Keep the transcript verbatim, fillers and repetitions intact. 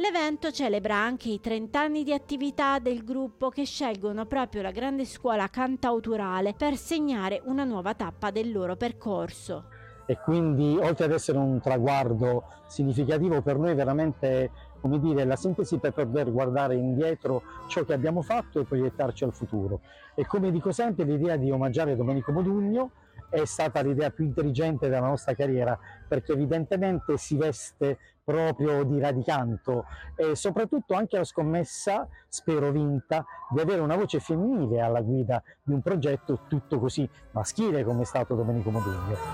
L'evento celebra anche i trenta anni di attività del gruppo, che scelgono proprio la Grande Scuola Cantautorale per segnare una nuova tappa del loro percorso. E quindi, oltre ad essere un traguardo significativo, per noi veramente, come dire, la sintesi per poter guardare indietro ciò che abbiamo fatto e proiettarci al futuro. E come dico sempre, l'idea di omaggiare Domenico Modugno è stata l'idea più intelligente della nostra carriera, perché evidentemente si veste proprio di radicanto e soprattutto anche la scommessa, spero vinta, di avere una voce femminile alla guida di un progetto tutto così maschile come è stato Domenico Modugno.